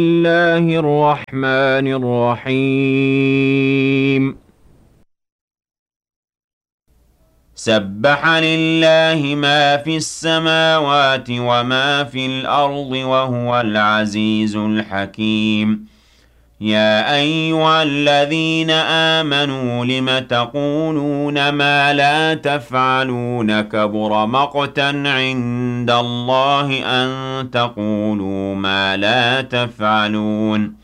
الله الرحمن الرحيم سبح لله ما في السماوات وما في الأرض وهو العزيز الحكيم يا أيها الذين آمنوا لم تقولون ما لا تفعلون كبر مقتا عند الله أن تقولوا ما لا تفعلون